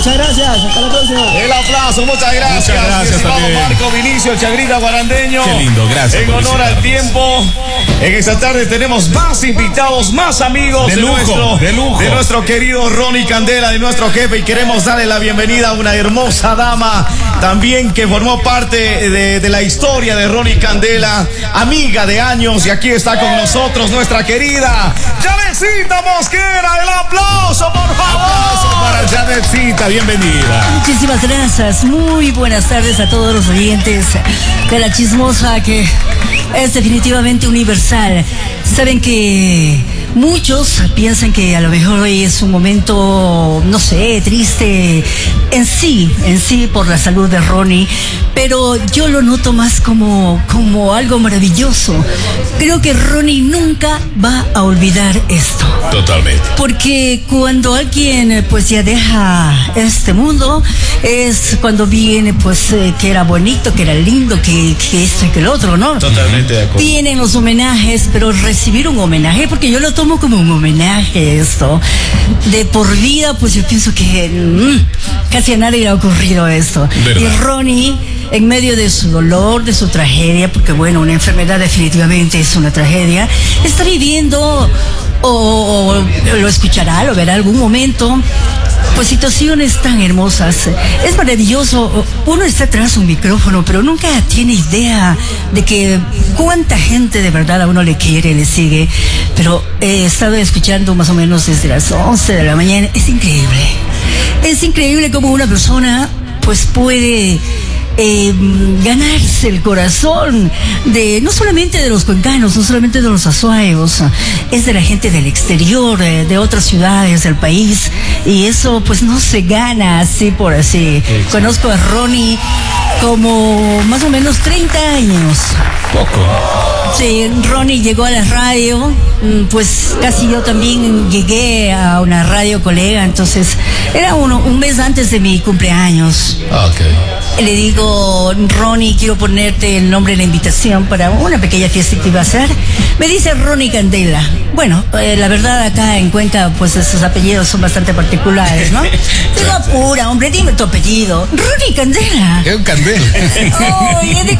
Muchas gracias. Hasta la próxima. El aplauso, muchas gracias. Muchas gracias también. Marco Vinicio Chagrita Guarandeño. Qué lindo, gracias. En honor al tiempo. En esta tarde tenemos más invitados, más amigos de lujo. de nuestro querido Ronnie Candela, de nuestro jefe, y queremos darle la bienvenida a una hermosa dama también que formó parte de la historia de Ronnie Candela, amiga de años, y aquí está con nosotros nuestra querida Janetcita Mosquera. El aplauso, por favor. Aplauso para Janetcita, bienvenida. Muchísimas gracias, muy buenas tardes a todos los oyentes de La Chismosa, que es definitivamente universal. Saben que muchos piensan que a lo mejor hoy es un momento, no sé, triste en sí por la salud de Ronnie, pero yo lo noto más como algo maravilloso. Creo que Ronnie nunca va a olvidar esto. Totalmente. Porque cuando alguien pues ya deja este mundo, es cuando viene pues que era bonito, que era lindo, que esto y que el otro, ¿no? Totalmente de acuerdo. Tienen los homenajes, pero recibir un homenaje, porque yo lo tomo como un homenaje esto, de por vida, pues yo pienso que casi a nadie le ha ocurrido esto. ¿Verdad? Y Ronnie, en medio de su dolor, de su tragedia, porque bueno, una enfermedad definitivamente es una tragedia, está viviendo o lo escuchará, lo verá algún momento, pues situaciones tan hermosas. Es maravilloso. Uno está atrás de un micrófono, pero nunca tiene idea de que cuánta gente de verdad a uno le quiere, le sigue. Pero he estado escuchando más o menos desde las 11 de la mañana. Es increíble. Es increíble cómo una persona pues puede ganarse el corazón de no solamente de los cuencanos, no solamente de los azuayos, es de la gente del exterior, de otras ciudades del país, y eso pues no se gana así por así. Exacto. Conozco a Ronnie como más o menos 30 años. Poco. Sí, Ronnie llegó a la radio, pues casi yo también llegué a una radio colega, entonces era un mes antes de mi cumpleaños. Okay. Le digo, Ronnie, quiero ponerte el nombre en la invitación para una pequeña fiesta que iba a hacer. Me dice Ronnie Candela. Bueno, la verdad acá en Cuenca, pues esos apellidos son bastante particulares, ¿no? Digo, apura, hombre, dime tu apellido. Ronnie Candela. Es un Candela. Oye, digo,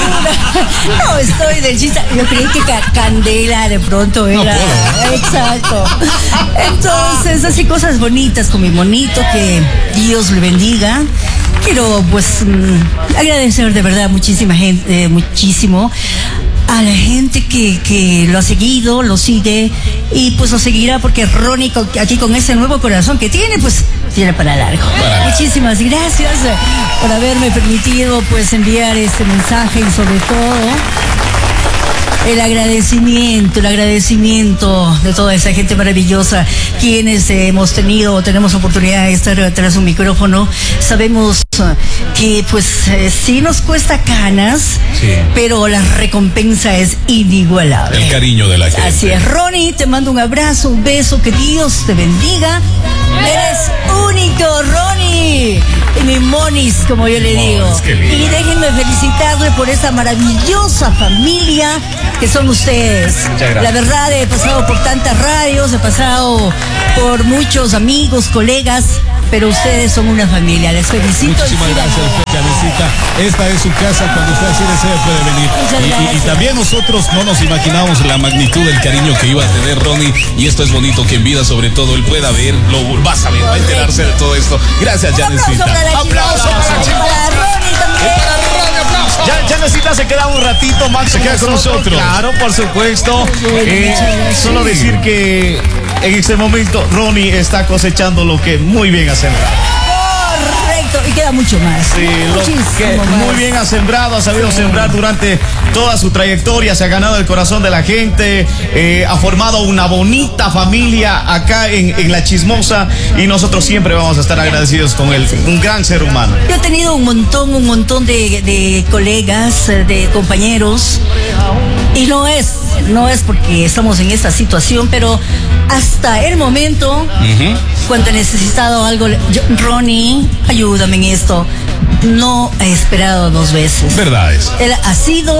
apura. No, estoy del chiste. Yo creí que Candela de pronto era. No, exacto. Entonces, hace cosas bonitas con mi monito, que Dios le bendiga. Quiero pues agradecer de verdad muchísima gente, muchísimo a la gente que lo ha seguido, lo sigue y pues lo seguirá, porque Ronnie aquí con ese nuevo corazón que tiene, pues tiene para largo. Muchísimas gracias por haberme permitido pues enviar este mensaje, y sobre todo el agradecimiento de toda esa gente maravillosa, quienes tenemos oportunidad de estar detrás de un micrófono. Sabemos que pues sí nos cuesta canas, sí, pero la recompensa es inigualable. El cariño de la gente. Así es, Ronnie, te mando un abrazo, un beso, que Dios te bendiga. Eres único, Ronnie. Y mi monis, como yo le digo. Y déjenme felicitarle por esta maravillosa familia que son ustedes. La verdad, he pasado por tantas radios, he pasado por muchos amigos, colegas, pero ustedes son una familia. Les felicito. Muchísimas gracias, Janetcita. Esta es su casa. Cuando usted así desea puede venir. Y también nosotros no nos imaginamos la magnitud del cariño que iba a tener Ronnie, y esto es bonito, que en vida sobre todo él pueda ver, lo va a saber, va a enterarse de todo esto. Gracias, Janetcita. Aplauso para Ronnie también. Janetcita se queda un ratito más. Se queda con nosotros. Claro, por supuesto. Solo decir que en este momento Ronnie está cosechando lo que muy bien ha sembrado. Correcto, y queda mucho más. Sí, muy bien ha sembrado, ha sabido sembrar durante toda su trayectoria, se ha ganado el corazón de la gente, ha formado una bonita familia acá en La Chismosa, y nosotros siempre vamos a estar agradecidos con él, un gran ser humano. Yo he tenido un montón de colegas, de compañeros, y no es porque estamos en esta situación, pero hasta el momento, cuando he necesitado algo, Ronnie, ayúdame en esto, no he esperado 2 veces. Verdad es. Él ha sido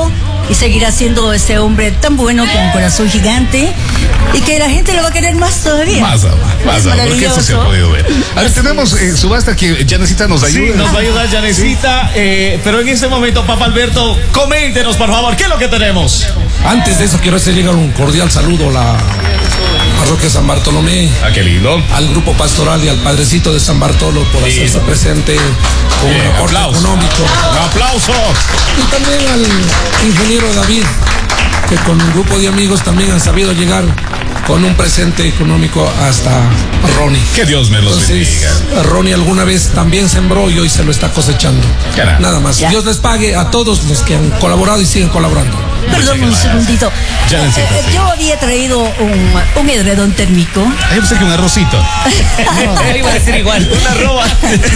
y seguirá siendo ese hombre tan bueno con un corazón gigante y que la gente lo va a querer más todavía. Más, porque eso se ha podido ver. A ver, tenemos subasta que Janecita nos ayuda. Sí, nos va a ayudar Janecita, pero en este momento, Papa Alberto, coméntenos por favor, ¿qué es lo que tenemos? Antes de eso quiero hacer llegar un cordial saludo a la parroquia San Bartolomé. Ah, qué lindo. Al grupo pastoral y al padrecito de San Bartolo por hacerse presente con un aporte económico. Un aplauso. Y también al ingeniero David, que con un grupo de amigos también han sabido llegar con un presente económico hasta Ronnie. Que Dios me los bendiga. Ronnie alguna vez también sembró y hoy se lo está cosechando. Caramba. Nada más. Ya. Dios les pague a todos los que han colaborado y siguen colaborando. Perdón un segundito. Janecita, sí. Yo había traído un edredón térmico. Yo pensé que un arrocito. Yo iba a decir igual. Una roba.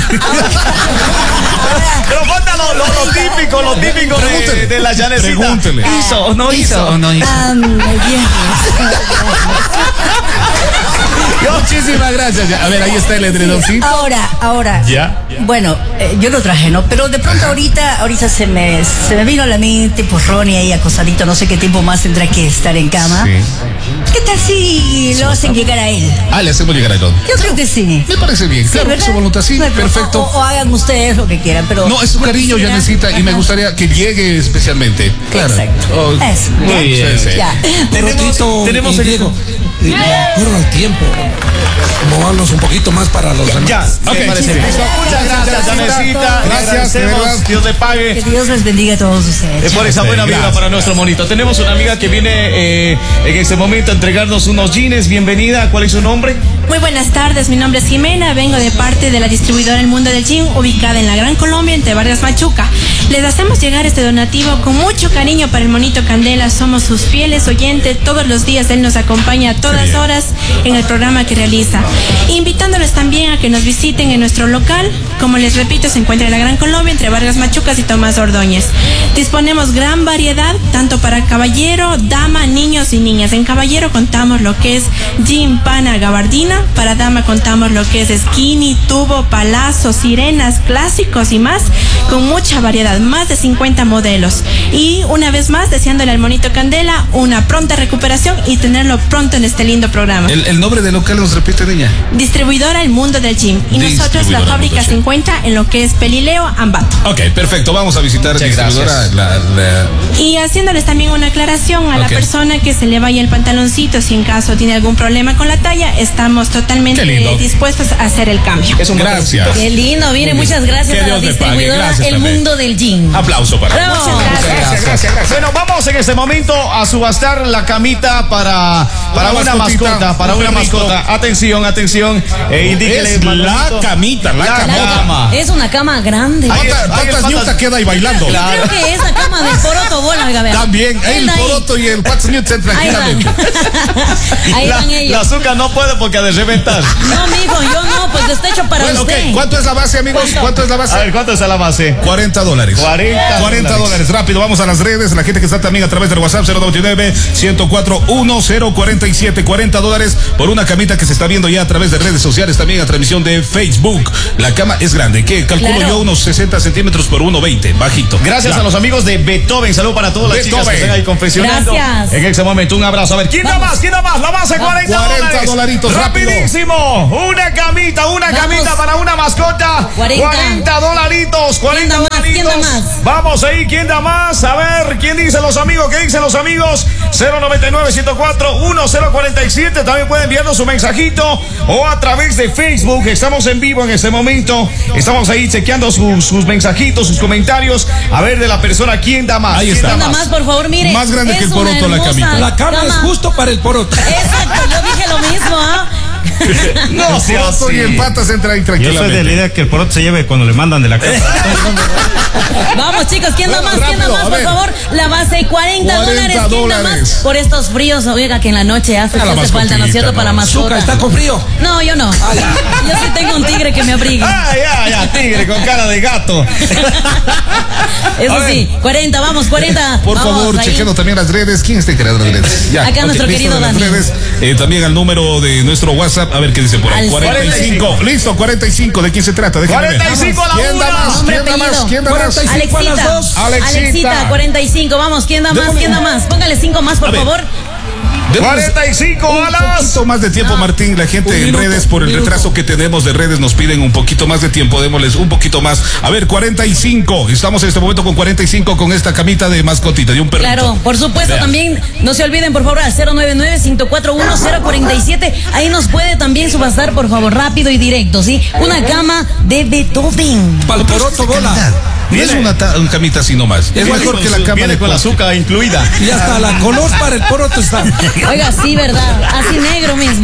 Pero falta lo típico de la Janecita. Pregúntele. ¿Hizo o no hizo? El viernes. Muchísimas gracias. A ver, ahí está el edredoncito. Ahora. Ya. Bueno, yo lo traje, ¿no? Pero de pronto ahorita se me vino a la mente, pues Ronnie ahí acosadito, no sé qué tiempo más tendrá que estar en cama. Sí. ¿Qué tal si lo hacen llegar a él? Ah, le hacemos llegar a Ron. Yo creo que sí. Me parece bien. Sí, Claro, ¿verdad? su voluntad, sí, Bueno, perfecto. O hagan ustedes lo que quieran, pero... No, es su cariño, quisiera- Janecita, y me Ajá. gustaría que llegue especialmente. Exacto. Oh, Eso. muy Ya. bien. Sí, sí. Ya. Tenemos y el- Diego, de acuerdo al tiempo, movernos un poquito más para los demás. Ya, Ok, me parece sí. bien. Muchas gracias, Janecita. Gracias, de verdad. Dios le pague. Que Dios les bendiga a todos ustedes. Por esa buena vida Gracias. para nuestro monito. Tenemos una amiga que viene en este momento a entregarnos unos jeans. Bienvenida. ¿Cuál es su nombre? Muy buenas tardes, mi nombre es Jimena, vengo de parte de la distribuidora El Mundo del Gym, ubicada en la Gran Colombia, entre Vargas Machuca. Les hacemos llegar este donativo con mucho cariño para el monito Candela, somos sus fieles oyentes, todos los días él nos acompaña a todas horas en el programa que realiza. Invitándoles también a que nos visiten en nuestro local, como les repito, se encuentra en la Gran Colombia, entre Vargas Machucas y Tomás Ordóñez. Disponemos gran variedad, tanto para caballero, dama, niños y niñas. En caballero contamos lo que es jean, pana, gabardina. Para dama contamos lo que es skinny, tubo, palazo, sirenas, clásicos y más, con mucha variedad, más de 50 modelos. Y una vez más, deseándole al monito Candela una pronta recuperación y tenerlo pronto en este lindo programa. El nombre del local nos repite, niña. Distribuidora El Mundo del Gym. Y nosotros la Distribuidora fábrica El Mundo se del encuentra en lo que es Pelileo, Ambato. Ok, perfecto. Vamos a visitar Muchas distribuidora. gracias. Y haciéndoles también una aclaración a Ok. la persona que se le vaya el pantaloncito, si en caso tiene algún problema con la talla, estamos totalmente Qué lindo. dispuestos a hacer el cambio. Es un Gracias. Qué lindo, mire, muchas gracias Que a la Dios le pague. distribuidora Gracias El también. Mundo del Gym. Aplauso para Bravo. Muchas gracias. Bueno, vamos en este momento a subastar la camita para una mascota. Para un una perrito. mascota. Atención. Indíquele, Es la Manuelito. camita, la La camota. cama. Es una cama grande. Ahí- ¿Cuántas ñutas queda ahí bailando? Claro. Creo que es la cama del poroto, bueno, oiga, vea. También, el Anda ahí. poroto y el What's New Ahí van. tranquilamente. Ahí van La ellos. azúcar no puede porque ha de reventar. No, mijo, yo no, pues está hecho para Bueno, ok. usted. ¿Cuánto es la base, amigos? ¿Cuánto es la A base? ver, ¿cuánto está la base? $40. 40 $40. Rápido, vamos a las redes. La gente que está también a través del WhatsApp 099-104-1047. $40 por una camita que se está viendo ya a través de redes sociales, también a transmisión de Facebook. La cama es grande. ¿Qué? Calculo Claro. yo unos 60 centímetros por 1.20. Bajito. Gracias a los amigos de Beethoven. Saludos para todas las chicas que están ahí confeccionando. Gracias. En este momento, un abrazo. A ver, ¿quién da más? La base, $40. 40 dolaritos, rápido. Rapidísimo. Una camita para una mascota. 40 $40. ¿Quién da más? ¿Quién da más? Vamos ahí, ¿quién da más? A ver, ¿quién dice los amigos? ¿Qué dicen los amigos? 099-104-1047. También pueden enviarnos su mensajito o a través de Facebook. Estamos en vivo en este momento. Estamos ahí chequeando sus mensajitos, sus comentarios. A ver de la persona, ¿quién da más? Ahí ¿Quién está. da Nada más, por favor, mire. Más grande que el es una poroto, la hermosa camita. La cama es justo para el poroto. Exacto, yo dije lo mismo, ¿ah? No, El poroto y el patas entra ahí Yo soy de la tranquilamente. idea que el poroto se lleve cuando le mandan de la casa. Vamos, chicos, ¿quién da Bueno, más? ¿Quién da rápido, más, a por ver. favor? La base, $40. ¿Quién da $40. más? Por estos fríos, oiga, que en la noche hace A la falta, ¿no es cierto? mascotita, Para no. mascota. Azúcar, ¿está con frío? No, yo no. Yo sí tengo un tío tigre que me abrigue. Ya, tigre con cara de gato. Eso sí, 40, vamos, 40. Por Vamos, favor, ahí. chequeando también las redes. ¿Quién está creando las redes? Ya. Acá nuestro listo, querido las Dani. redes. También al número de nuestro WhatsApp. A ver qué dice por ahí. Al 45. Listo, 45. ¿De quién se trata? Déjame ver. 45 a la ¿Quién da una. más? Nombre, ¿Quién da más? apellido. ¿Quién da más? 45 a las 2. Alexita, 45. Vamos, ¿quién da más? ¿Quién da más? Póngale 5 más, por A ver. favor. Démonos 45 un a las. poquito más de tiempo, Martín. La gente Un en minuto, redes, por el un minuto. retraso que tenemos de redes, nos piden un poquito más de tiempo. Démosles un poquito más. A ver, 45. Estamos en este momento con 45 con esta camita de mascotita, de un perrito. Claro, por supuesto, Vean. también no se olviden, por favor, al 099-141-047. Ahí nos puede también subastar, por favor, rápido y directo, ¿sí? Una cama de Beethoven. Palporoto bola. No es una camita así nomás. Es mejor que la cama Viene de con la azúcar incluida. Y hasta la color para el poroto está. Oiga, sí, ¿verdad? Así negro mismo.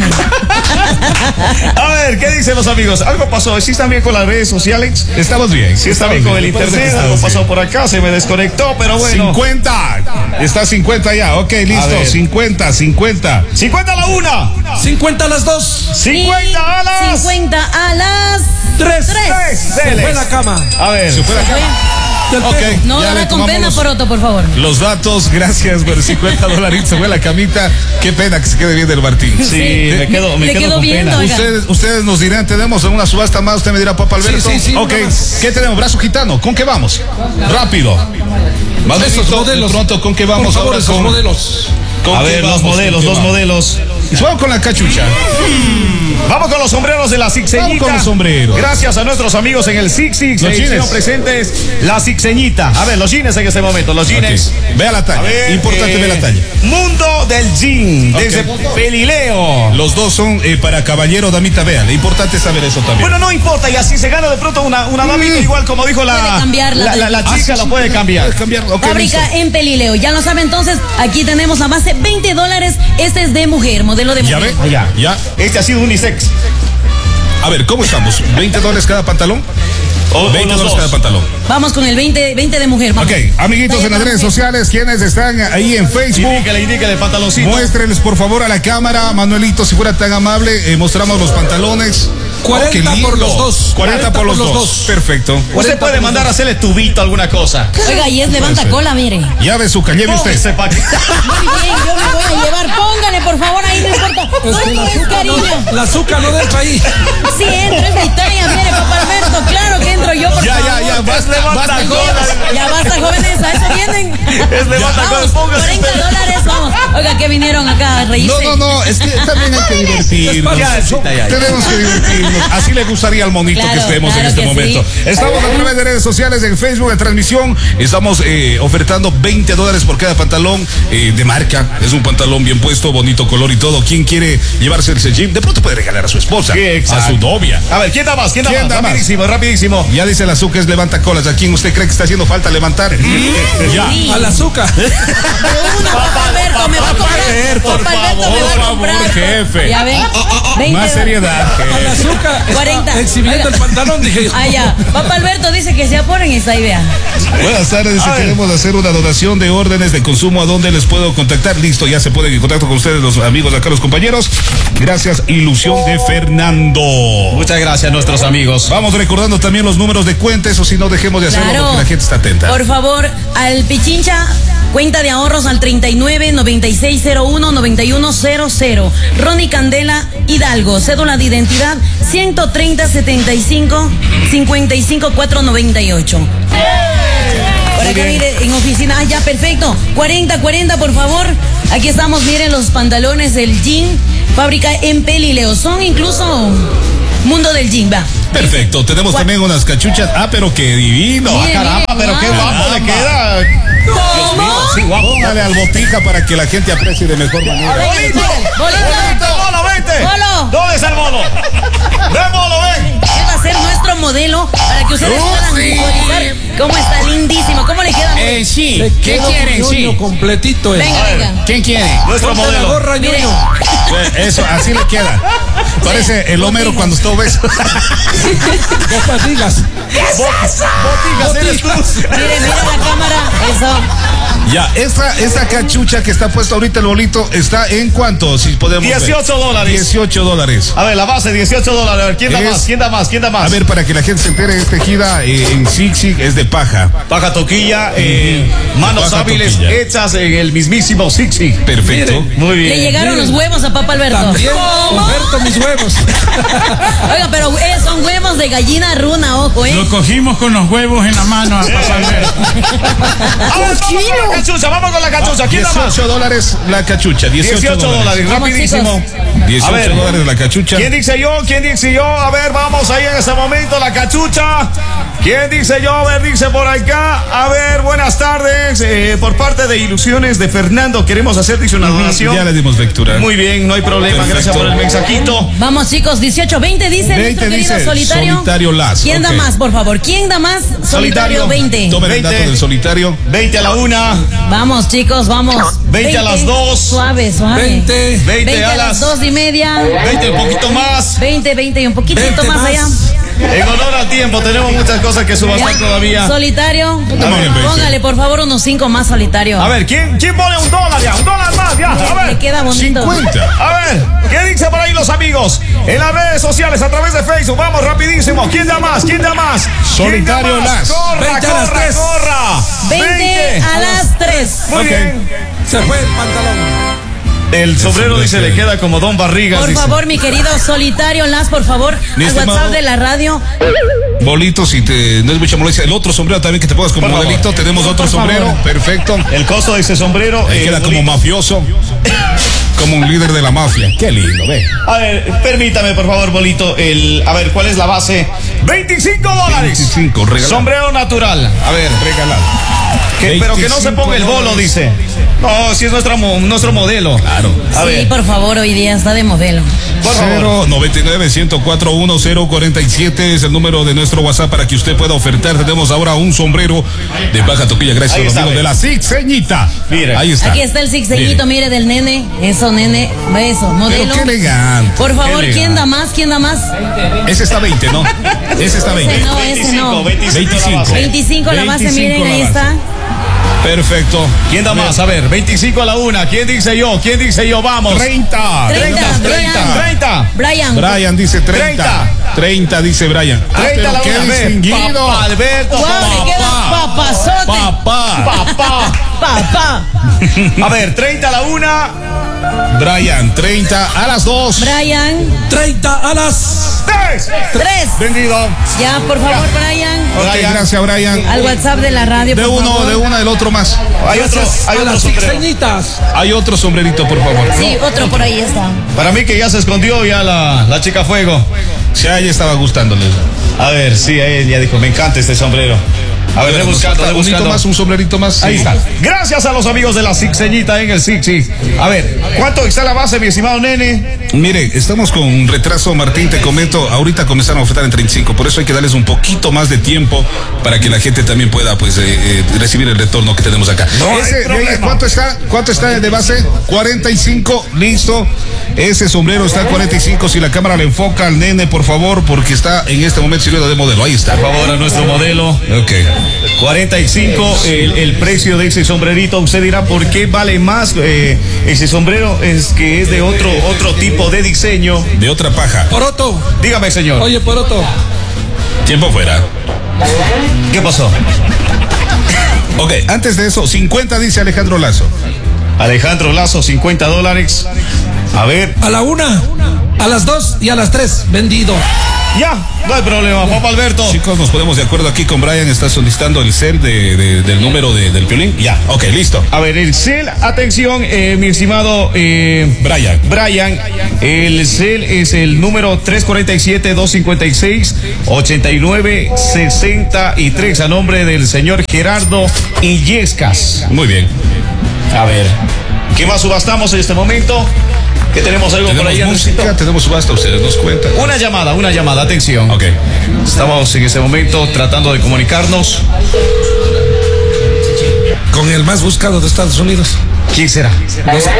A ver, ¿qué dicen los amigos? ¿Algo pasó? ¿Sí están bien con las redes sociales? Estamos bien. Sí está bien con el internet, algo pasó por acá, se me desconectó, pero bueno. 50. Está 50 ya. Ok, listo. ver. 50. 50 a la 1. 50 a las 2. 50 a las 50 a las 3. 3. Se fue la cama. A ver. ¿Se fue la cama? Del Ok. pelo. No, ya dale le con tomamos pena, Poroto, por favor. los datos. Gracias por $50. Se fue la camita. Qué pena que se quede bien del Martín. Sí, me quedo Le quedó con viendo, pena. oiga. Ustedes nos dirán, tenemos una subasta más, usted me dirá, Papa Alberto. Sí, Ok, una más. ¿qué tenemos? Brazo gitano, ¿con qué vamos? Rápido. Esos modelos. Pronto, ¿con qué vamos Por favor, ahora? esos modelos. ¿Con A qué ver, los vamos? modelos, ¿Con qué los vamos? modelos. Vamos con la cachucha. Vamos con los sombreros de la Sixeñita. Vamos con los sombreros. Gracias a nuestros amigos en el Six Los hicieron jeans. presentes la Sixeñita. A ver, los jeans en este momento, los jeans. Ok, vea la A talla. ver, Importante ver la talla. Mundo del jean, Ok. desde Pelileo. Los dos son para caballero, damita, vea. Lo importante es saber eso también. Bueno, no importa, y así se gana de pronto una damita, igual como dijo Puede la cambiarla. la chica, lo puede cambiar. Puedes cambiar. Ok, Fábrica listo. en Pelileo. Ya lo sabe, entonces, aquí tenemos la base $20. Este es de mujer, modelo de ¿Ya mujer. ve? Ya. Ya. Este ha sido unisex. A ver, ¿cómo estamos? ¿$20 cada pantalón? O $20 los dos. cada pantalón. Vamos con el 20 de mujer. Vamos. Ok, amiguitos en las redes sociales, quienes están ahí en Facebook, Indíquele el pantaloncito. muéstrenles por favor a la cámara, Manuelito, si fuera tan amable, mostramos los pantalones. 40 qué lindo. por los dos. 40 por los dos. Perfecto. Usted puede mandar a hacerle tubito alguna cosa. Oiga, y es levanta ser. cola, mire. Ya ve su lleve usted. Póngase pa' que- Muy bien, yo me voy a llevar. Póngale, por favor, ahí no importa. ¿Cuánto es, cariño? La azúcar no deja ahí. Sí, entro, es mi talla, mire, papá Alberto. Claro que entro yo, por favor. Ya, basta, levanta cola. Ya basta, jóvenes, a eso vienen. Es levanta Vamos, cola, póngase. $40, vamos. Oiga, que vinieron acá a reírse. No, es que también hay que divertirnos. Ya. Tenemos que divertirnos. Así le gustaría al monito Claro, que estemos en claro este que momento. sí. Estamos a través de redes sociales, en Facebook, en transmisión. Estamos ofertando $20 por cada pantalón de marca. Es un pantalón bien puesto, bonito color y todo. ¿Quién quiere llevarse el jean? De pronto puede regalar a su esposa, Sí, exacto. a su novia. A ver, ¿quién da más? ¿Quién da más? Rapidísimo, rapidísimo. Ya dice el azúcar es levanta colas. ¿A quién usted cree que está haciendo falta levantar? Ya. Sí. Al azúcar. Una, papá Alberto, me va a comprar. Por Papá Alberto favor, me va a por favor, comprar. jefe. Ya ven. 20 Más seriedad. Al azúcar. está 40. exhibiendo Oiga. el pantalón, dije yo. Ah, ya. Papá Alberto dice que se apuren esa idea. Buenas tardes, A ver. queremos hacer una donación de órdenes de consumo. ¿A dónde les puedo contactar? Listo, ya se pueden en contacto con ustedes, los amigos de acá, los compañeros. Gracias, Ilusión de Fernando. Muchas gracias a nuestros amigos. Vamos recordando también los números de cuenta, eso si no dejemos de hacerlo Claro. porque la gente está atenta. Por favor, al Pichincha, cuenta de ahorros al 39-9601-9100. Ronnie Candela Hidalgo, cédula de identidad 130-75-55-498. Por acá, mire, en oficina, ya, perfecto. 40, por favor. Aquí estamos, miren los pantalones del jean, fábrica en Pelileo. Son incluso Mundo del Jean, va. Perfecto, tenemos Cua- también unas cachuchas. Ah, pero qué divino. Mire, Caramba, mire, pero qué guau. guapo le queda. ¿Cómo? Sí, guapo. Póngale al botija para que la gente aprecie de mejor manera. ¡Bolito! Bolito. ¡Bolo, vente! Bolo. ¿Dónde está el bolo? ¡Ven, bolo, ven! Él va a ser nuestro modelo para que ustedes puedan visualizar cómo está lindísimo. ¿Cómo le queda? Sí, Se quedó ñoño completito. Venga, venga. ¿Quién quiere? Nuestro Ponte la modelo. gorra, Mire. ñoño. Eso, así le queda. Parece el Homero cuando está obeso. Dos barrigas. Botigas, eres tú. Mire, mire la cámara. Eso. Ya, esa cachucha que está puesta ahorita el bolito, ¿está en cuánto? Si podemos ver. $18. $18. A ver, la base, $18. A ver, ¿quién da más? ¿Quién da más? ¿Quién da más? A ver, para que la gente se entere, es tejida en Zig-Zig, es de paja. Paja toquilla, manos Paja hábiles toquilla. hechas en el mismísimo Zig-Zig. Perfecto. Muy bien. Le llegaron los huevos a Papá Alberto. También oferto mis huevos. Oiga, pero son huevos de gallina runa, ojo, Lo cogimos con los huevos en la mano a Papá Alberto. Vamos con la cachucha. ¿Quién da más? $18 la cachucha. $18. Rapidísimo. A ver, $18 la cachucha. ¿Quién dice yo? ¿Quién dice yo? A ver, vamos ahí en este momento, la cachucha. ¿Quién dice yo? A ver, dice por acá. A ver, buenas tardes. Por parte de Ilusiones de Fernando, queremos hacer, dice, una donación. Ya le dimos lectura. Muy bien, no hay problema. Perfecto. Gracias por el mensajito. Vamos, chicos, 18-20 dice 20 nuestro querido dice Solitario. Solitario Las. ¿Quién da Ok. más, por favor? ¿Quién da más? Solitario 20. Tomen el dato 20. del solitario. 20 a la 1. Vamos, chicos, vamos. 20 a las 2. Suave, suave. 20. 20 a las 2:30. 20, un poquito más. 20 y un poquito 20 más más. allá. En honor al tiempo, tenemos muchas cosas que subastar todavía. Solitario. Bien, Póngale, por favor, unos 5 más, Solitario. A ver, ¿quién pone $1 ya? $1 más, ya. A Le ver. queda bonito. 50. A ver, ¿qué dice por ahí los amigos? En las redes sociales, a través de Facebook. Vamos rapidísimo. ¿Quién da más? ¿Quién da más? Solitario ¿Quién da más? Las. Corra, 20 a las corra, 3. corra. 20 a las 3. Muy bien. Se fue el pantalón. El sombrero dice le queda como Don Barrigas. Por dice. favor, mi querido Solitario Las, por favor, Mi al estimado- WhatsApp de la radio. Bolito, si no es mucha molestia. El otro sombrero también que te pongas como Por favor. modelito. Tenemos otro Por favor. sombrero. Perfecto. El costo de ese sombrero. Ahí queda como bonito. mafioso. Como un líder de la mafia. Qué lindo, ve. A ver, permítame, por favor, Bolito. A ver, ¿cuál es la base? $25. 25, regalado. Sombrero natural. A ver, Regalado. pero que no se ponga el bolo, dice. No, si es nuestro modelo. Claro. A Sí, ver, por favor, hoy día está de modelo. por favor. 099-104-1047 es el número de nuestro WhatsApp para que usted pueda ofertar. Tenemos ahora un sombrero de paja toquilla gracias Ahí a los está, amigos ve. de la Zigzeñita. Mire. Ahí está. Aquí está el zigzaguito, mire, del nene. Eso, nene. Eso, modelo. Pero qué elegante. Por favor, Qué ¿quién da más? ¿Quién da más? Ese está 20, ¿no? Ese está 20. Ese no, ese no. 25. 25 la base, 25 miren, la ahí base. está. Perfecto. ¿Quién da más? A ver, 25 a la 1. ¿Quién dice yo? ¿Quién dice yo? Vamos. 30. 30. Brian. Brian dice 30. 30 dice Brian. 30 a la pero 1. qué distinguido. Papá Alberto. Guau, me queda papazote. Papá. Papá. Papá. A ver, 30 a la 1. Brian, 30 a las 2. Brian. 30 a las 3. 3. Vendido. Ya, por favor, Brian. Ok, gracias, Brian. Al WhatsApp de la radio, De por uno, favor. de una, del otro más. Hay a otro las sombrero. zigzaguitas. Hay otro sombrerito, por favor. Sí, otro por ahí está. Para mí que ya se escondió ya la chica fuego. Si a ella estaba gustándoles. A ver, sí, ella dijo, me encanta este sombrero. A ver, Un bonito más, un sombrerito más. Ahí Sí. está. Gracias a los amigos de la Zigzeñita en el Zig. A ver, ¿cuánto está la base, mi estimado nene? Mire, estamos con un retraso, Martín, te comento, ahorita comenzaron a ofertar en 35, por eso hay que darles un poquito más de tiempo para que la gente también pueda, pues, recibir el retorno que tenemos acá. hay problema. ¿Cuánto está de base? 45, listo. Ese sombrero está a 45, si la cámara le enfoca al nene, por favor, porque está en este momento sirviendo de modelo, ahí está. Por favor, a nuestro modelo. Ok. 45, el precio de ese sombrerito. Usted dirá, ¿por qué vale más ese sombrero? Es que es de otro tipo de diseño. De otra paja. Poroto. Dígame, señor. Oye, Poroto. Tiempo fuera. ¿Qué pasó? Ok, antes de eso, 50 dice Alejandro Lazo. Alejandro Lazo, $50. A ver, A la 1, a las 2 y a las 3. Vendido. ya, no hay problema, papá Alberto. Chicos, nos ponemos de acuerdo aquí con Brian. Está solicitando el cel del número del violín. Ya, ok, listo. A ver, el cel, atención, mi estimado Brian. Brian, el cel es el número 347-256-8963 a nombre del señor Gerardo Illescas. Muy bien. A ver, ¿qué más subastamos en este momento? ¿Qué tenemos algo por ahí? Tenemos música, Andresito? tenemos subasta, ustedes nos cuentan. Una llamada, atención. Ok. Estamos en este momento tratando de comunicarnos. Con el más buscado de Estados Unidos. ¿Quién será? No sé.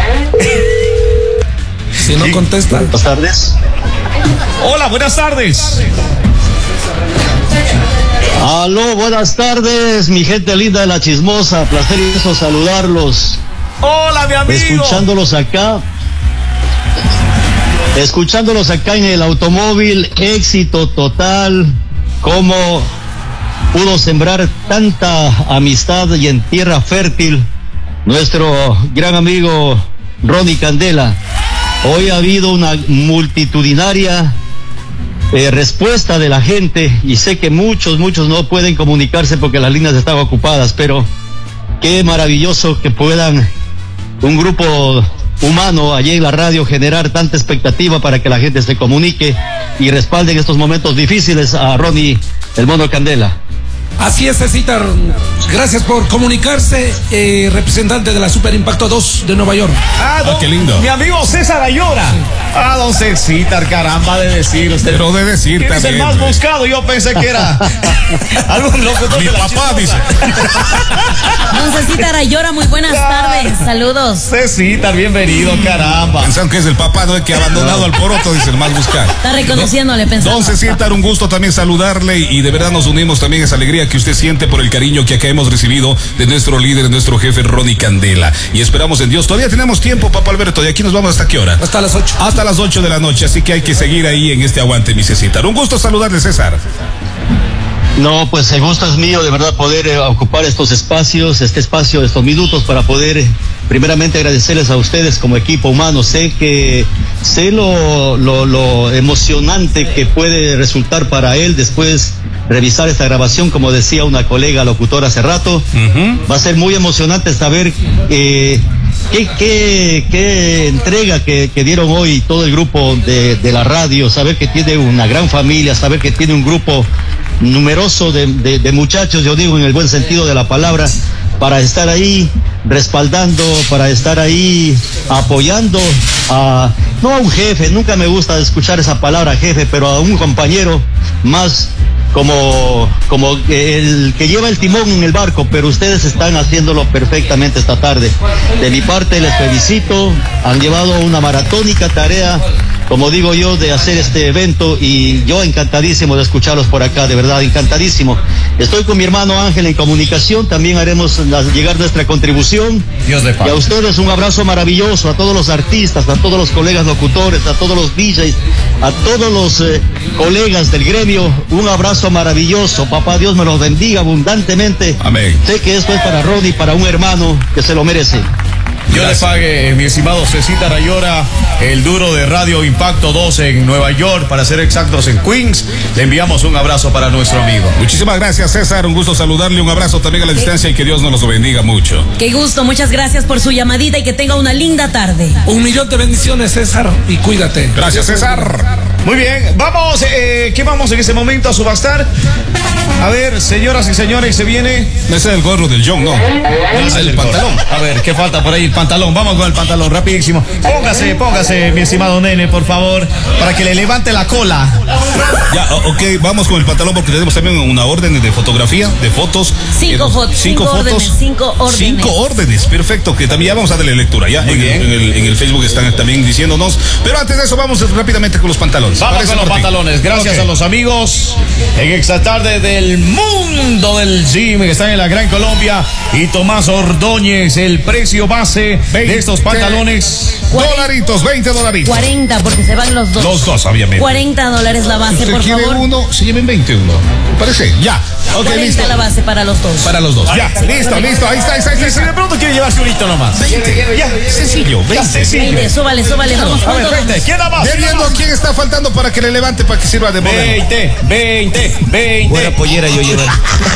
Si no contesta. Buenas tardes. Hola, buenas tardes. Aló, buenas tardes, mi gente linda de La Chismosa. Placer y gusto saludarlos. Hola, mi amigo. Escuchándolos acá en el automóvil, éxito total. Cómo pudo sembrar tanta amistad y en tierra fértil nuestro gran amigo Ronnie Candela. Hoy ha habido una multitudinaria respuesta de la gente, y sé que muchos no pueden comunicarse porque las líneas están ocupadas, pero qué maravilloso que puedan un grupo humano allí en la radio generar tanta expectativa para que la gente se comunique y respalde en estos momentos difíciles a Ronnie el Mono Candela. Así es, Cecita. Gracias por comunicarse, representante de la Super Impacto 2 de Nueva York. Qué lindo. Mi amigo César Ayora. Don Cecita, caramba, de decir usted. Pero de decir ¿Quién también. es el más buscado? Yo pensé que era algún locutor. Mi papá dice. Don Cecita Ayora, muy buenas tardes. Saludos. Cecita, bienvenido, caramba. Pensaron que es el papá, ¿no? El que ha abandonado al poroto, dice el más buscado. Está reconociéndole, pensando. Don Cecita, un gusto también saludarle y de verdad nos unimos también a esa alegría que usted siente por el cariño que acá hemos recibido de nuestro líder, nuestro jefe Ronnie Candela. Y esperamos en Dios. Todavía tenemos tiempo, Papá Alberto. ¿De aquí nos vamos hasta qué hora? Hasta las 8. Hasta las 8 de la noche. Así que hay que seguir ahí en este aguante, mi Cecita. Un gusto saludarle, César. No, pues el gusto es mío de verdad poder ocupar estos espacios, estos minutos para poder primeramente agradecerles a ustedes como equipo humano. Sé lo emocionante que puede resultar para él después revisar esta grabación, como decía una colega locutora hace rato. Va a ser muy emocionante saber qué entrega que dieron hoy todo el grupo de la radio, saber que tiene una gran familia, saber que tiene un grupo numeroso de muchachos, yo digo en el buen sentido de la palabra, para estar ahí respaldando, para estar ahí apoyando no a un jefe, nunca me gusta escuchar esa palabra jefe, pero a un compañero más como el que lleva el timón en el barco, pero ustedes están haciéndolo perfectamente esta tarde. De mi parte les felicito, han llevado una maratónica tarea, como digo yo, de hacer este evento, y yo encantadísimo de escucharlos por acá, de verdad, encantadísimo. Estoy con mi hermano Ángel en comunicación, también haremos llegar nuestra contribución. Dios de paz. Y a ustedes un abrazo maravilloso, a todos los artistas, a todos los colegas locutores, a todos los DJs, a todos los colegas del gremio, un abrazo maravilloso. Papá Dios me los bendiga abundantemente. Amén. Sé que esto es para Ronnie, para un hermano que se lo merece. Yo le pague, mi estimado Cecita Ayora, el duro de Radio Impacto 2 en Nueva York, para ser exactos en Queens. Le enviamos un abrazo para nuestro amigo. Muchísimas gracias, César. Un gusto saludarle. Un abrazo también a la distancia y que Dios nos los bendiga mucho. Qué gusto, muchas gracias por su llamadita y que tenga una linda tarde. 1,000,000 de bendiciones, César, y cuídate. Gracias, César. Muy bien, vamos, ¿qué vamos en este momento a subastar? A ver, señoras y señores, se viene. Ese es el gorro del John, ¿no? Es el pantalón. A ver, ¿qué falta por ahí? El pantalón. Vamos con el pantalón, rapidísimo. Póngase, mi estimado nene, por favor, para que le levante la cola. Ya, ok, vamos con el pantalón porque tenemos también una orden de fotografía, de fotos. Cinco fotos. 5 órdenes, perfecto, que también ya vamos a darle lectura, ya. En el Facebook están también diciéndonos. Pero antes de eso, vamos rápidamente con los pantalones. Vamos con los pantalones. Gracias a los amigos en esta tarde del mundo del gym que están en la Gran Colombia y Tomás Ordóñez. El precio base de estos pantalones. $20. 40, porque se van los dos. Los dos, obviamente. $40 la base, por quiere favor. uno, se lleven 20 uno. ¿Me parece? Ya. Ok, 40 listo. la base para los dos. Para los dos. Ya, listo. Ahí está. Si de pronto quiere llevarse un hito nomás. 20. Ya, sencillo. 20. Súbale. Vamos A ver, juntos. 20. ¿Quién da más? Viendo quién está faltando para que le levante, para que sirva de modelo. 20. Buena pollera yo llevo.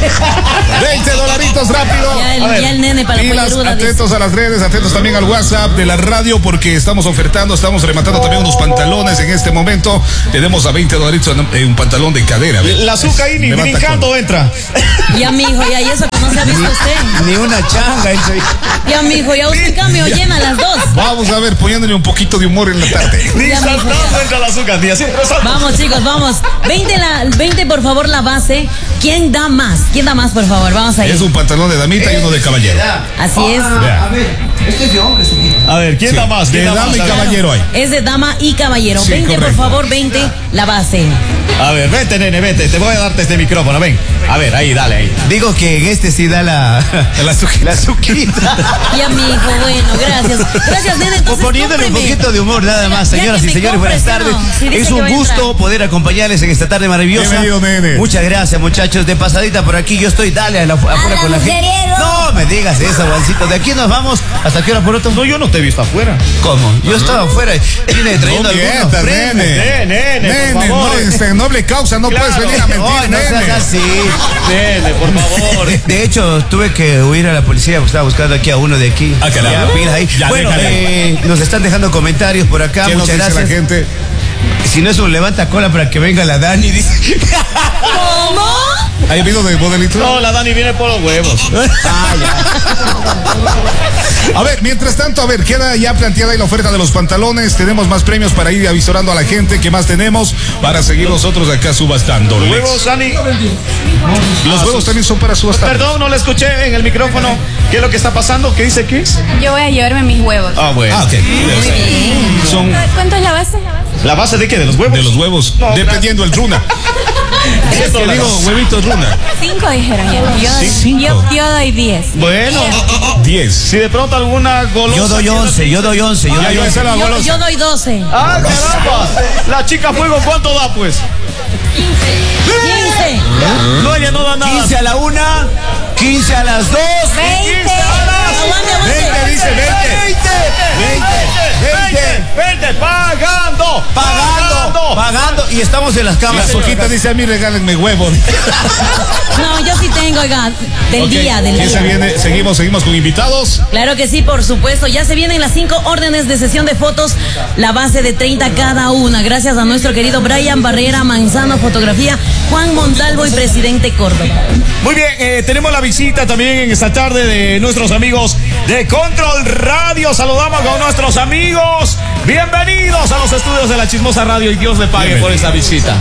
$20 rápido. Ya el nene para la Pilas, polleruda. atentos a las redes, atentos también al WhatsApp de la radio porque estamos ofertando, estamos rematando también unos pantalones en este momento. Tenemos a $20 un pantalón de cadera. La azúcar ahí ni brincando entra. Ya, mijo, ya, y eso que no se ha visto usted. Ni una changa entra. Ya, mijo, ya usted cambio llena las dos. Vamos a ver, poniéndole un poquito de humor en la tarde. Ni Ya, saltando mijo. entra la azúcar, ni así empezando. Vamos, chicos, vamos. 20 por favor, la base. ¿Quién da más, por favor? Vamos a ir. Es un pantalón de damita y uno de caballero. Así es. Vea. A ver, ¿quién da más? De dama y caballero hay. Es de dama y caballero. Sí, 20, correcto. por favor, 20, la base. A ver, vete, nene, vete. Te voy a darte este micrófono, ven. A ver, ahí, dale ahí. Digo que en este sí da la suquita. Ya, mi hijo, bueno, gracias. Gracias, nene. Entonces, poniéndole un poquito de humor nada más, señoras y señores, buenas tardes. Es un gusto poder acompañarles en esta tarde maravillosa. Bienvenido, nene. Muchas gracias, muchachos. De pasadita por aquí, yo estoy, dale afuera con la gente. No me digas eso, Juancito. De aquí nos vamos. ¿Hasta qué hora por otro? No, yo no te he visto afuera. ¿Cómo? Yo estaba afuera. Vine trayendo algunos premios. Nene, por favor. No, noble causa, no puedes venir a mentir, no seas así. Nene, por favor. De hecho, tuve que huir a la policía porque estaba buscando aquí a uno de aquí. Ah, caramba. Bueno, nos están dejando comentarios por acá. ¿Qué Muchas nos dice gracias. la gente? Si no es un levanta cola para que venga la Dani, dice. ¿Cómo? ¿Hay vino de modelito? No, la Dani viene por los huevos. A ver, mientras tanto, queda ya planteada ahí la oferta de los pantalones. Tenemos más premios para ir avisorando a la gente. ¿Qué más tenemos? Para seguir nosotros acá subastando. ¿Huevos, Dani? Los huevos también son para subastar. Perdón, no le escuché en el micrófono. ¿Qué es lo que está pasando? ¿Qué dice Kiss? Yo voy a llevarme mis huevos. Ah, bueno. Ah, ok. Son ¿Cuánto es la base? ¿La base de qué? ¿De los huevos? de los huevos, No, dependiendo el runa. Es que digo, huevitos runa. 5 dijeron ya. Yo doy 10. Bueno, 10. si de pronto alguna golosa. Yo doy 11. Ya, yo esa la golosa. Yo doy 12. ¡Ah, caramba! La chica fuego, ¿cuánto da, pues? 15. No, ella no da nada. 15 a la 1, 15 a las 2. 20. Aguante, aguante. 20, dice 20. 20, Pagando. Y estamos en las La cámaras. Soquita dice a mí, regálenme huevos. No, yo sí tengo, oiga, del Ok, día. ¿quién se viene? Seguimos con invitados. Claro que sí, por supuesto. Ya se vienen las 5 órdenes de sesión de fotos, la base de 30 cada una. Gracias a nuestro querido Brian Barrera Manzano, fotografía, Juan Montalvo y Presidente Córdoba. Muy bien, tenemos la visita también en esta tarde de nuestros amigos de Control Radio. Saludamos con nuestros amigos. Bienvenidos a los estudios de la Chismosa Radio y Dios le pague por esta visita.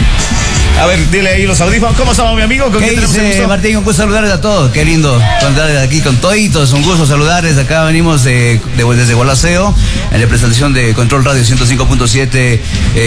A ver, dile ahí los audífonos. ¿Cómo estamos, mi amigo? ¿Con ¿Qué quién tenemos el dice gusto? Martín? Un gusto saludarles a todos. Qué lindo contar aquí con toditos. Un gusto saludarles. Acá venimos desde Gualaceo, en representación de Control Radio 105.7,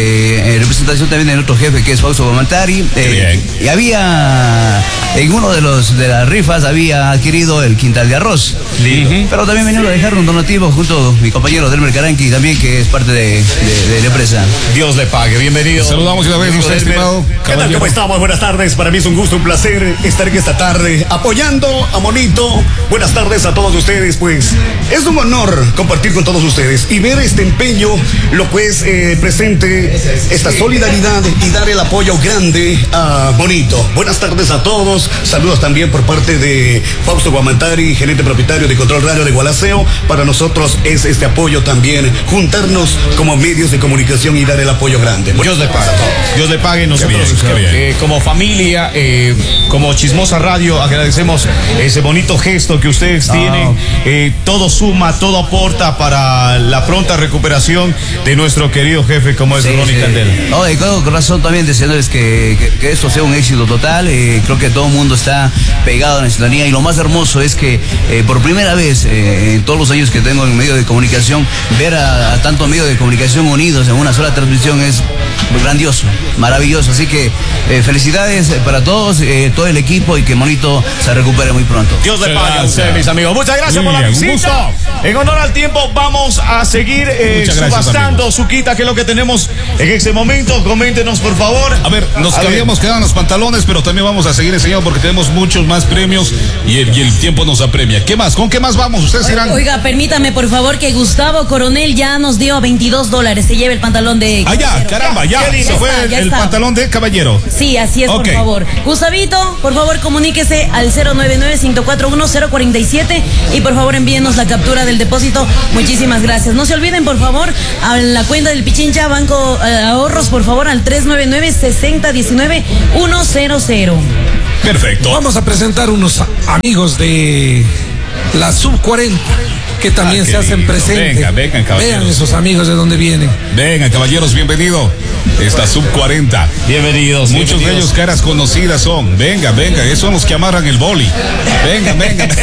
en representación también de nuestro jefe, que es Fausto Guamantari. Y había, en uno de las rifas, había adquirido el quintal de arroz. Pero también venimos a dejar un donativo junto a mi compañero Delmer Caranqui, también, que es parte de la empresa. Dios le pague, bienvenido. Saludamos una vez, usted, estimado. ¿Qué tal? ¿Cómo estamos? Buenas tardes. Para mí es un gusto, un placer estar en esta tarde apoyando a Monito. Buenas tardes a todos ustedes. Pues es un honor compartir con todos ustedes y ver este empeño, lo pues presente, esta solidaridad y dar el apoyo grande a Monito. Buenas tardes a todos. Saludos también por parte de Fausto Guamantari, gerente propietario de Control Radio de Gualaceo. Para nosotros es este apoyo también, juntarnos como medios de comunicación y dar el apoyo grande. Dios le pague a todos. Dios le pague. Nosotros, como familia, como Chismosa Radio, agradecemos ese bonito gesto que ustedes tienen. Todo suma, todo aporta para la pronta recuperación de nuestro querido jefe, como es Ronnie Candela. No, de corazón también deseándoles que esto sea un éxito total. Creo que todo el mundo está pegado a la ciudadanía, y lo más hermoso es que por primera vez en todos los años que tengo en medio de comunicación, ver a tantos medios de comunicación unidos en una sola transmisión es grandioso, maravilloso. Así que felicidades para todos, todo el equipo, y que Monito se recupere muy pronto. Dios le pague a ustedes, mis amigos. Muchas gracias por la visita. En honor al tiempo, vamos a seguir subastando Suquita, que es lo que tenemos en este momento. Coméntenos, por favor. A ver, nos habíamos quedado en los pantalones, pero también vamos a seguir enseñando porque tenemos muchos más premios y el tiempo nos apremia. ¿Qué más? ¿Con qué más vamos? Ustedes dirán. Oiga, permítame, por favor, que Gustavo Coronel ya nos dio $22. Se lleva el pantalón de... Ya, caramba, ya. Se fue el pantalón de caballero. Sí, así es, por favor. Gustavito, por favor, comuníquese al 099-541-047 y por favor envíenos la captura del depósito. Muchísimas gracias. No se olviden, por favor, a la cuenta del Pichincha Banco Ahorros, por favor, al 399-6019-100. Perfecto. Vamos a presentar unos amigos de la Sub 40. que también se hacen presentes. Vengan, caballeros. Vean esos amigos de dónde vienen. Vengan, caballeros, bienvenido. Esta sub 40. Bienvenidos. Muchos de ellos caras conocidas son. Venga, esos son los que amarran el boli. Vengan.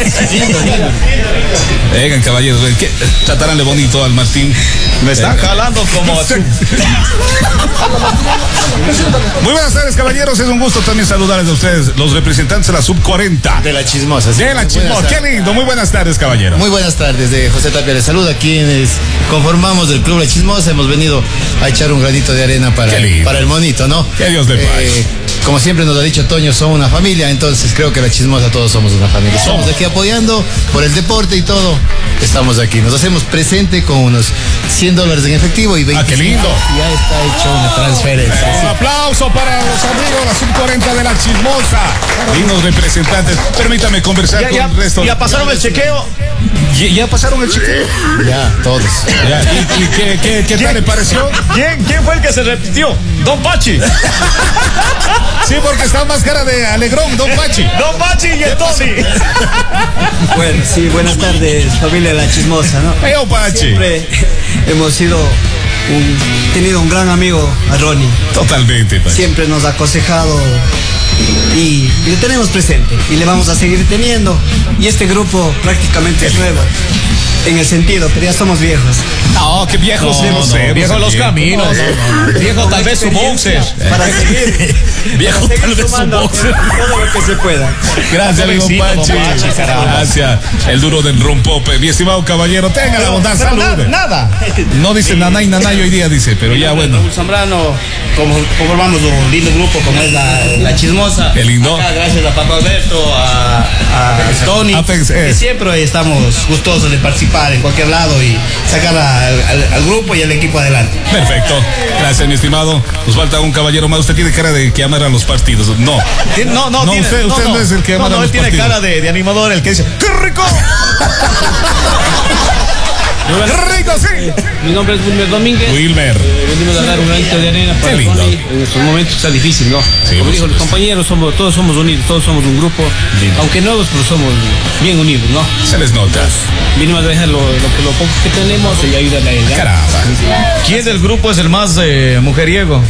Vengan, caballeros. Trataránle bonito al Martín. Me están jalando como así. Muy buenas tardes, caballeros. Es un gusto también saludarles a ustedes, los representantes de la sub 40. De la Chismosa. Sí. De la Chismosa. Qué lindo. Muy buenas tardes, caballeros. Muy buenas tardes, de José Tapia. Les saluda a quienes conformamos el Club La Chismosa. Hemos venido a echar un granito de arena para el monito, ¿no? Que Dios le pague. Como siempre nos ha dicho Toño, somos una familia, entonces creo que La Chismosa todos somos una familia. Estamos aquí apoyando por el deporte y todo. Estamos aquí. Nos hacemos presente con unos $100 en efectivo y 20. ¡Qué lindo! Ya está hecho una transferencia. Un aplauso para los amigos de la sub 40 de la Chismosa. Dignos representantes. Permítame conversar con el resto. ¿Ya pasaron el chequeo? ¿Ya pasaron el chequeo? Ya, todos. ¿Y qué tal le pareció? ¿Quién fue el que se repitió? Don Pachi. Sí, porque está más cara de Alegrón, Don Pachi. Don Pachi y el Tony. Bueno, sí, buenas tardes, familia de La Chismosa, ¿no? Hey, Pachi. Siempre hemos tenido un gran amigo a Ronnie. Totalmente, Pachi. Siempre nos ha aconsejado y le tenemos presente y le vamos a seguir teniendo. Y este grupo prácticamente es nuevo. En el sentido, pero ya somos viejos. No, qué viejos. Viejo los caminos. Viejo tal vez su boxer. Para seguir. Viejo tal vez su boxer. Todo lo que se pueda. Gracias, amigo Pachi. Gracias. El duro del rompope. Mi estimado caballero, tenga la bondad, salude. Nada. No dice nanay hoy día, dice, pero ya bueno. Zambrano, conformamos un lindo grupo como es la Chismosa. Qué lindo. Acá, gracias a Papá Alberto, a Tony. Que siempre estamos gustosos de participar en cualquier lado y sacar al grupo y al equipo adelante. Perfecto. Gracias, mi estimado. Nos falta un caballero más. Usted tiene cara de que amarra los partidos. No. Usted no es el que amarra los partidos. Él tiene cara de animador, el que dice ¡qué rico! ¡Qué rico, sí! Mi nombre es Wilmer Domínguez. Wilmer. Venimos a dar un granito de arena para Ronnie. En estos momentos está difícil, ¿no? Sí, como dijo los compañeros, todos somos unidos, todos somos un grupo. Lindo. Aunque nuevos, pero somos bien unidos, ¿no? Se les nota. Vinimos a dejar lo poco que tenemos y ayudarle a él. Caramba. ¿Quién del grupo es el más mujeriego?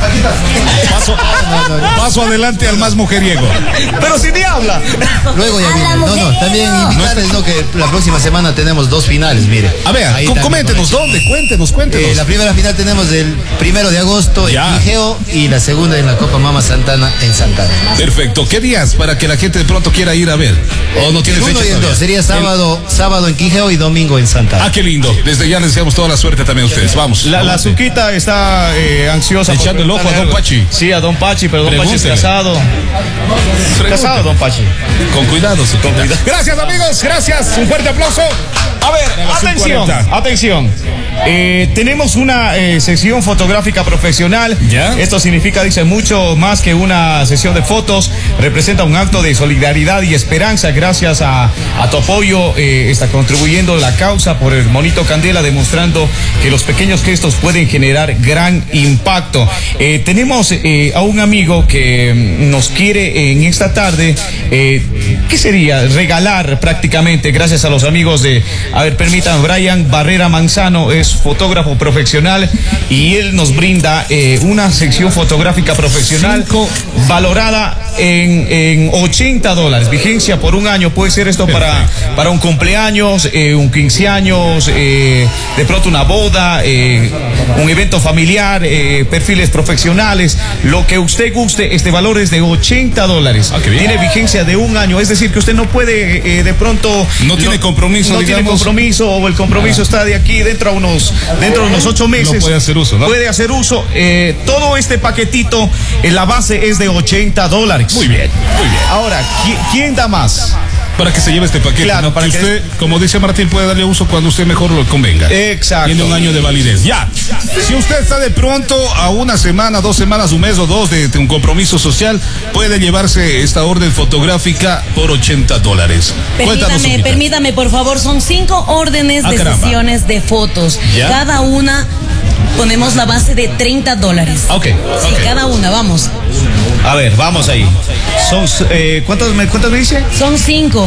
Paso adelante al más mujeriego. Pero si ni habla. Luego ya viene. También invitarles, que la próxima semana tenemos 2 finales, mire. A ver, coméntenos dónde, cuéntenos. La primera final tenemos el 1 de agosto en Quijeo y la segunda en la Copa Mama Santana en Santana. Perfecto. ¿Qué días para que la gente de pronto quiera ir a ver? ¿O no tiene fecha? 1 y el 2. Sería sábado en Quijeo y domingo en Santana. Ah, qué lindo. Desde ya les deseamos toda la suerte también a ustedes. Vamos. La Zuquita está ansiosa. Echando el ojo a Don Pachi. Sí, a Don Pachi, pero Don Pachi es casado. Casado, Don Pachi. Con cuidado, Zuquita. Gracias, amigos. Gracias. Un fuerte aplauso. A ver, atención. Tenemos una sesión fotográfica profesional. Esto significa, dice, mucho más que una sesión de fotos. Representa un acto de solidaridad y esperanza. Gracias a tu apoyo está contribuyendo la causa por el monito Candela, demostrando que los pequeños gestos pueden generar gran impacto. Tenemos a un amigo que nos quiere en esta tarde, ¿qué sería? Regalar prácticamente, gracias a los amigos de... A ver, permitan, Brian Barrera Manzano es fotógrafo profesional y él nos brinda una sección fotográfica profesional valorada en $80, vigencia por 1 año. Puede ser esto para un cumpleaños, un 15 años, de pronto una boda, un evento familiar, perfiles profesionales, lo que usted guste. Este valor es de $80. Tiene vigencia de 1 año, es decir que usted no puede de pronto tiene compromiso, o el compromiso está de aquí dentro de unos 8 meses. No puede hacer uso, ¿no? Puede hacer uso. Todo este paquetito, la base es de $80. Muy bien. Ahora, ¿quién da más? Para que se lleve este paquete, claro, para que usted, como dice Martín, puede darle uso cuando usted mejor lo convenga. Exacto. Tiene 1 año de validez. Ya. Si usted está de pronto a 1 semana, 2 semanas, 1 mes o 2 de un compromiso social, puede llevarse esta orden fotográfica por $80. Permítame, por favor, son 5 órdenes de sesiones de fotos. ¿Ya? Cada una ponemos la base de $30. Ok. Cada una, vamos. A ver, vamos ahí. ¿Cuántas me dice? Son 5.